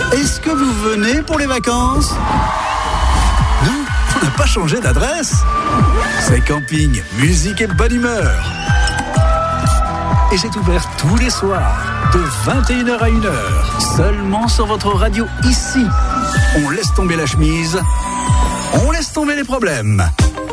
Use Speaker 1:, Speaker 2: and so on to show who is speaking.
Speaker 1: Est-ce que vous venez pour les vacances? Non, on n'a pas changé d'adresse. C'est camping, musique et bonne humeur. Et c'est ouvert tous les soirs, de 21h à 1h, seulement sur votre radio ici. On laisse tomber la chemise, on laisse tomber les problèmes.